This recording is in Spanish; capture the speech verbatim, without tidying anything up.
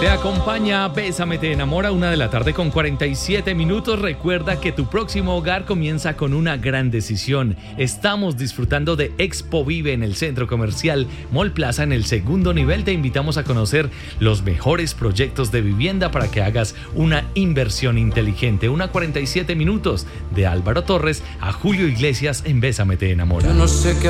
Te acompaña Bésame te enamora, una de la tarde con cuarenta y siete minutos. Recuerda que tu próximo hogar comienza con una gran decisión. Estamos disfrutando de Expo Vive en el Centro Comercial Mall Plaza en el segundo nivel. Te invitamos a conocer los mejores proyectos de vivienda para que hagas una inversión inteligente. Una cuarenta y siete minutos de Álvaro Torres a Julio Iglesias en Bésame te enamora. Yo no sé qué